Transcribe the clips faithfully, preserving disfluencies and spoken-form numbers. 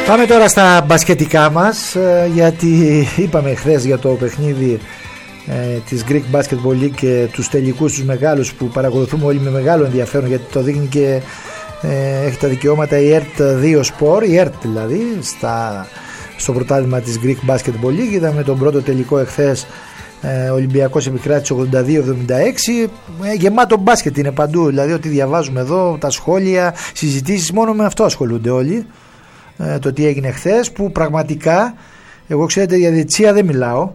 Πάμε τώρα στα μπασκετικά μας, γιατί είπαμε χθες για το παιχνίδι ε, της Greek Basketball League και τους τελικούς τους μεγάλους που παρακολουθούμε όλοι με μεγάλο ενδιαφέρον, γιατί το δείχνει και ε, έχει τα δικαιώματα η ΕΡΤ δύο Sport, η ΕΡΤ δηλαδή, στα, στο πρωτάθλημα της Greek Basketball League. Είδαμε τον πρώτο τελικό εχθές, ε, Ολυμπιακός επικράτησε ογδόντα δύο εβδομήντα έξι, ε, γεμάτο μπάσκετ είναι παντού, δηλαδή ό,τι διαβάζουμε εδώ, τα σχόλια, συζητήσεις, μόνο με αυτό ασχολούνται όλοι. Ε, το τι έγινε χθες, που πραγματικά, εγώ ξέρετε για διετησία δεν μιλάω,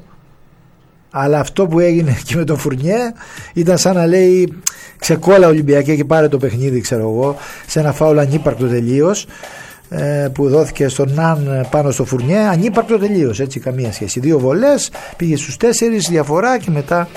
αλλά αυτό που έγινε και με τον Φουρνιέ ήταν σαν να λέει ξεκόλα Ολυμπιακέ και πάρε το παιχνίδι, ξέρω εγώ, σε ένα φάουλ ανύπαρκτο τελείως, ε, που δόθηκε στον Ναν πάνω στο Φουρνιέ, ανύπαρκτο τελείως, έτσι, καμία σχέση, δύο βολές, πήγε στους τέσσερις διαφορά και μετά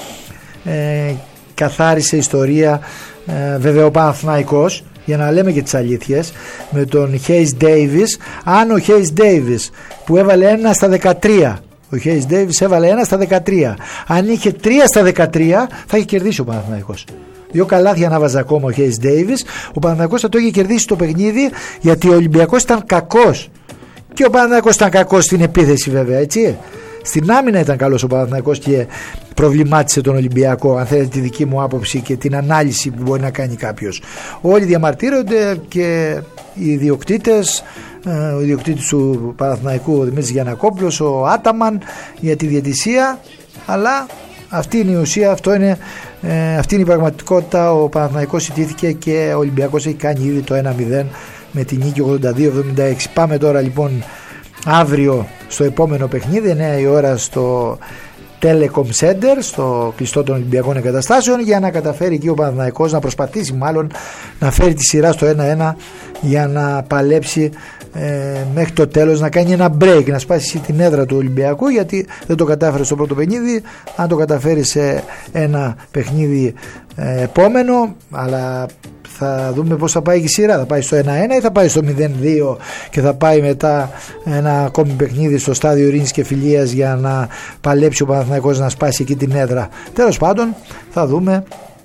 ε, καθάρισε ιστορία. ε, βέβαια ο Παναθηναϊκός, για να λέμε και τις αλήθειες, με τον Hayes Davis, αν ο Hayes Davis που έβαλε ένα στα δεκατρία, ο Hayes Davis έβαλε ένα στα δεκατρία, αν είχε τρία στα δεκατρία θα είχε κερδίσει ο Παναθηναϊκός. Δύο καλάθια να βάζει ακόμα ο Hayes Davis, ο Παναθηναϊκός θα το είχε κερδίσει το παιχνίδι, γιατί ο Ολυμπιακός ήταν κακός και ο Παναθηναϊκός ήταν κακός στην επίθεση βέβαια, έτσι. Στην άμυνα ήταν καλός ο Παναθηναϊκός και προβλημάτισε τον Ολυμπιακό, αν θέλετε τη δική μου άποψη και την ανάλυση που μπορεί να κάνει κάποιος. Όλοι διαμαρτύρονται και οι ιδιοκτήτες, ο ιδιοκτήτης του Παναθηναϊκού, ο Δημήτρης Γιαννακόπουλος, ο Άταμαν, για τη διαιτησία, αλλά αυτή είναι η ουσία, αυτό είναι, αυτή είναι η πραγματικότητα. Ο Παναθηναϊκός ιτήθηκε και ο Ολυμπιακός έχει κάνει ήδη το ένα μηδέν με τη νίκη ογδόντα δύο εβδομήντα έξι. Πάμε τώρα λοιπόν αύριο στο επόμενο παιχνίδι, εννιά η ώρα, στο Telecom Center, στο κλειστό των Ολυμπιακών Εγκαταστάσεων, για να καταφέρει εκεί ο Παναθηναϊκός να προσπαθήσει μάλλον να φέρει τη σειρά στο ένα ένα για να παλέψει ε, μέχρι το τέλος, να κάνει ένα break, να σπάσει την έδρα του Ολυμπιακού, γιατί δεν το κατάφερε στο πρώτο παιχνίδι. Αν το καταφέρει σε ένα παιχνίδι ε, επόμενο, αλλά θα δούμε πώς θα πάει η σειρά, θα πάει στο ένα ένα ή θα πάει στο μηδέν δύο και θα πάει μετά ένα ακόμη παιχνίδι στο στάδιο ειρήνης και φιλίας για να παλέψει ο Παναθηναϊκός να σπάσει εκεί την έδρα. Τέλος πάντων θα δούμε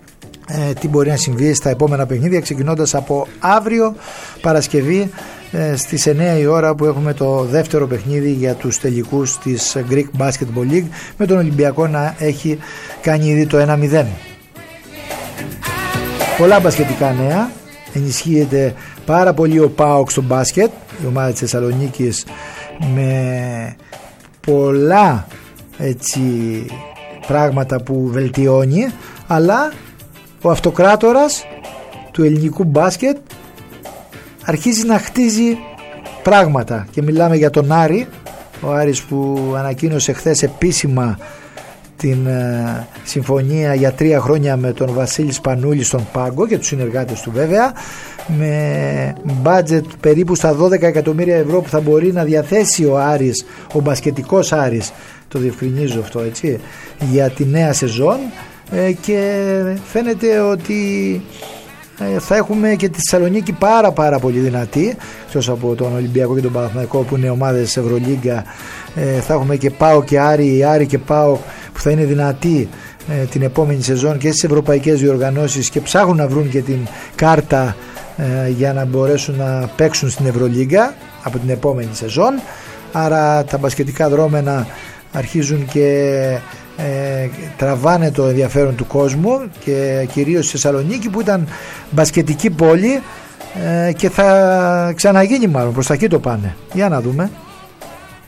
ε, τι μπορεί να συμβεί στα επόμενα παιχνίδια, ξεκινώντας από αύριο Παρασκευή ε, στις εννιά η ώρα, που έχουμε το δεύτερο παιχνίδι για τους τελικούς της Greek Basketball League, με τον Ολυμπιακό να έχει κάνει ήδη το ένα μηδέν. Πολλά μπασκετικά νέα, ενισχύεται πάρα πολύ ο ΠΑΟΚ στο μπάσκετ, η ομάδα της Θεσσαλονίκης, με πολλά έτσι πράγματα που βελτιώνει, αλλά ο αυτοκράτορας του ελληνικού μπάσκετ αρχίζει να χτίζει πράγματα, και μιλάμε για τον Άρη, ο Άρης που ανακοίνωσε χθες επίσημα την uh, συμφωνία για τρία χρόνια με τον Βασίλη Σπανούλη στον πάγκο και τους συνεργάτες του βέβαια, με budget περίπου στα δώδεκα εκατομμύρια ευρώ που θα μπορεί να διαθέσει ο Άρης, ο μπασκετικός Άρης, το διευκρινίζω αυτό, έτσι, για τη νέα σεζόν, ε, και φαίνεται ότι ε, θα έχουμε και τη Θεσσαλονίκη πάρα πάρα πολύ δυνατή, εκτός από τον Ολυμπιακό και τον Παναθηναϊκό που είναι ομάδες Ευρωλίγκα. ε, θα έχουμε και ΠΑΟ και Άρη, Άρη και ΠΑΟ που θα είναι δυνατοί ε, την επόμενη σεζόν και στις ευρωπαϊκές διοργανώσεις, και ψάχνουν να βρουν και την κάρτα ε, για να μπορέσουν να παίξουν στην Ευρωλίγκα από την επόμενη σεζόν. Άρα τα μπασκετικά δρόμενα αρχίζουν και ε, τραβάνε το ενδιαφέρον του κόσμου, και κυρίως στη Θεσσαλονίκη που ήταν μπασκετική πόλη, ε, και θα ξαναγίνει, μάλλον προς τα εκεί το πάνε. Για να δούμε.